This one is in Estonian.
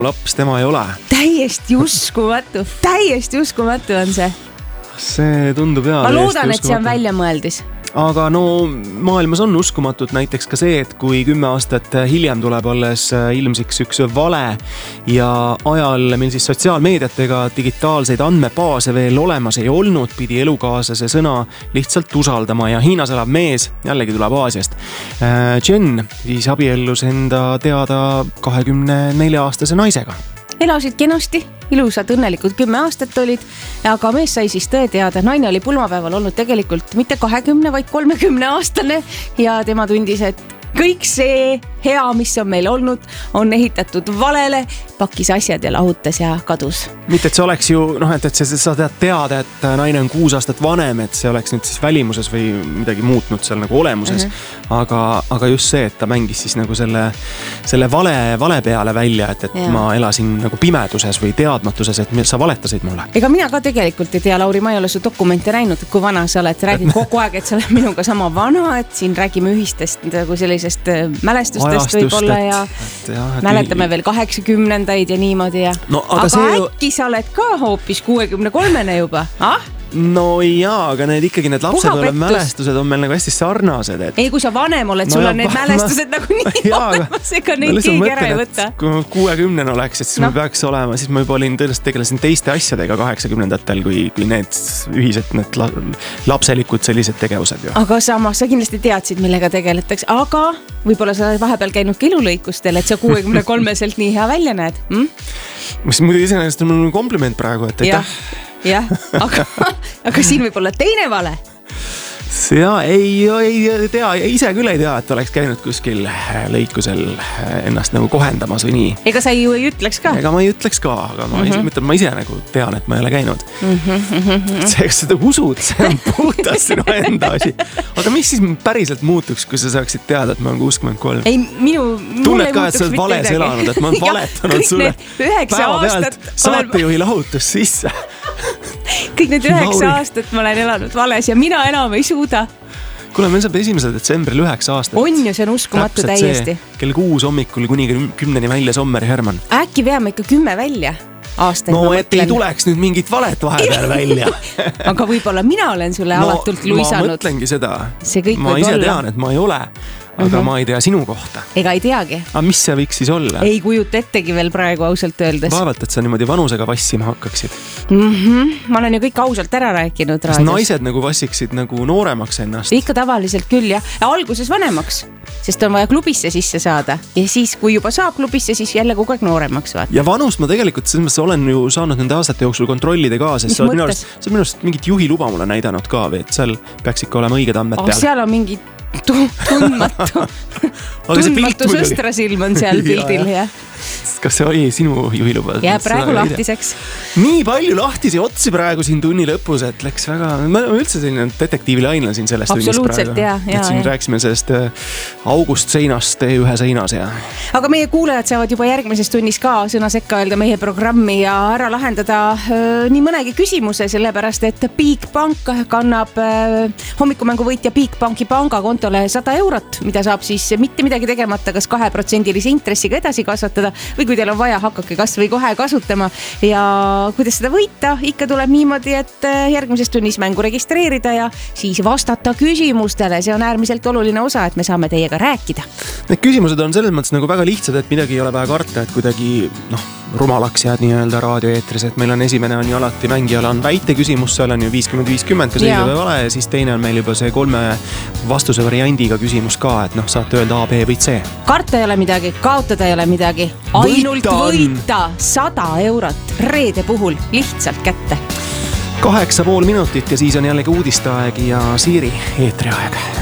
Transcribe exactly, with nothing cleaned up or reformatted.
laps, tema ei ole. Täiesti uskumatu, täiesti uskumatu on see. See tundub jaa. Ma loodan, et see on välja mõeldis. Aga no maailmas on uskumatult näiteks ka see, et kui kümme aastat hiljem tuleb alles ilmsiks üks vale ja ajal meil siis sotsiaalmeediatega digitaalseid andmebaase veel olemas ei olnud, pidi elukaaslase sõna lihtsalt usaldama ja Hiinas elab mees, jällegi tuleb Aasiast. Jen siis abiellus enda teada kahekümne nelja aastase naisega. Elasid kenasti, ilusad, õnnelikud kümme aastat olid, aga mees sai siis tõe teada. Naine oli pulmapäeval olnud tegelikult mitte kahekümne, vaid kolmekümne aastane ja tema tundis, et kõik see hea, mis on meil olnud, on ehitatud valele, pakkis asjad ja lahutas ja kadus. Mitte, et see oleks ju, noh, et, et see, sa tead teada, et naine on kuus aastat vanem, et see oleks nüüd siis välimuses või midagi muutnud seal nagu olemuses. Uh-huh. Aga, aga just see, et ta mängis siis nagu selle, selle vale, vale peale välja, et, et ja. Ma elasin nagu pimeduses või teadmatuses, et sa valetasid mulle. Ega mina ka tegelikult ei tea, Lauri, ma ei ole su dokumente näinud, kui vana sa oled. Räägin kogu aeg, et sa oled minuga sama vana, et siin räägime ühistest nagu sellisest mälestustest võib-olla ja et, jah, mäletame veel kaheksakümnendaid ja niimoodi ja no, aga, aga see... äkki sa oled ka hoopis kuuekümne kolmene juba, ah? No jaa, aga need ikkagi need lapsepõlve mälestused on meil nagu hästi sarnased. Et... Ei, kui sa vanem oled, sul no, on need mälestused ma... nagu nii olemas, ega neid keegi ära ei võta. Kui ma kuuekümnene oleks, et siis no. ma peaks olema, siis ma juba olin tõenäoliselt tegelesin teiste asjadega kaheksakümnendatel, kui, kui need ühised need la, lapselikud sellised tegevused. Ju. Aga samas sa kindlasti teadsid, millega tegeletakse, aga võib-olla sa vahepeal käinud kilulõikustel, et sa kuuekümne kolmeselt nii hea välja näed. Mm? Mis muidu iseenesest on mul kompliment praegu, et ja. Jah, aga, aga siin võib olla teine vale. Ja ei, ei tea, ise küll ei tea, et oleks käinud kuskil lõikusel ennast nagu kohendamas või nii. Ega sa ju ei ütleks ka? Ega ma ei ütleks ka, aga ma, mm-hmm. ise, ma ise nagu tean, et ma ei ole käinud. Mm-hmm. See, kas seda usud, see on puhtast sinu enda asi. Aga mis siis päriselt muutuks, kui sa saaksid teada, et ma olen kuuskümmend kolm? Ei, minu... Tunned ka, et sa oled vales elanud, et ma olen valetanud sulle päeva pealt saatejuhi lahutus sisse. Kõik need üheksa aastat ma olen elanud vales ja mina enam ei suuda. Kuule, meil saab esimesel detsembril üheksa aastat. On ju, see on uskumatu täiesti. Kell kuus hommikul kuni kümneni välja Sommer Herman. Äkki veame ikka kümme välja aastaid. No, et ei tuleks nüüd mingit valet vahepeal välja. Aga võib-olla mina olen sulle no, avatult luisanud. Ma mõtlengi seda. See kõik ma võib ise olla. Tean, et ma ei ole. Aga mm-hmm. ma ei tea sinu kohta. Ega ei teagi. Aga mis see võiks siis olla? Ei kujuta ettegi veel praegu ausalt öeldes. Vaevalt, et sa niimoodi vanusega vassima hakkaksid. Mm-hmm. Ma olen ju kõik ausalt ära rääkinud raadios. Kas naised nagu vassiksid nagu nooremaks ennast? Ikka tavaliselt küll, jah. Ja alguses vanemaks, sest on vaja klubisse sisse saada. Ja siis, kui juba saab klubisse, siis jälle kogu aeg nooremaks vaata. Ja vanust ma tegelikult selles mõttes olen ju saanud nende aastate jooksul kontrollida ka, sest sa oled minu arust, sa minu arust mingit juhiluba mulle näidanud ka, et seal peaks ikka olema õiged andmed peal. Seal on mingi tundmatu tundmatu sõstrasilm on seal pildil ja, ja. Kas see oli sinu juhiluba? Ja praegu lahtiseks. Nii palju lahtisi otsi praegu siin tunni lõpus, et läks väga... Ma üldse selline detektiivile ainel siin sellest tunnist praegu. Absoluutselt, jah. Et siin ja. Rääksime sellest august seinast ühe seinas. Ja. Aga meie kuulajad saavad juba järgmises tunnis ka sõna sekka öelda meie programmi ja ära lahendada äh, nii mõnegi küsimuse, sellepärast et Bigbank kannab äh, hommikumänggu võitja Bigbanki pangakontole sada eurot, mida saab siis mitte midagi tegemata, kas kahe protsendilise intressiga edasi kasvatada või kui teil on vaja, hakake kas või kohe kasutama ja kuidas seda võita, ikka tuleb niimoodi, et järgmises tunnis mängu registreerida ja siis vastata küsimustele, see on äärmiselt oluline osa, et me saame teiega rääkida. Need küsimused on selles mõttes nagu väga lihtsad, et midagi ei ole vaja karta, et kuidagi noh, rumalaks jääd nii-öelda raadioeetris, et meil on esimene on ju alati mängijal on väite küsimus, seal on ju viiskümmend viiskümmend, kas õige või vale ja siis teine on meil juba see kolme vastuse variandiga küsimus ka, et noh, saate öelda A, B või C. Karta ei ole midagi, kaotada ei ole midagi, ainult võita sada eurot reede puhul lihtsalt kätte. Kaheksa pool minutit ja siis on jällegi uudisteaeg ja Siiri eetriaeg.